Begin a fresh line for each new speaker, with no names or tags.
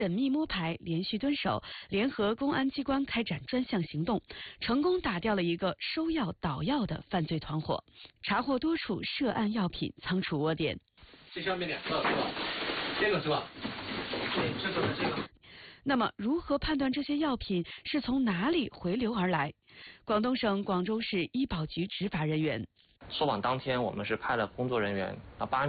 缜密摸排，连续蹲守，联合公安机关开展专项行动，成功打掉了一个收药倒药的犯罪团伙，查获多处涉案药品仓储窝点。
这下面2个是吧？这个是吧？对，这个和这个。
那么，如何判断这些药品是从哪里回流而来？广东省广州市医保局执法人员
收网当天，我们是派了工作人员到8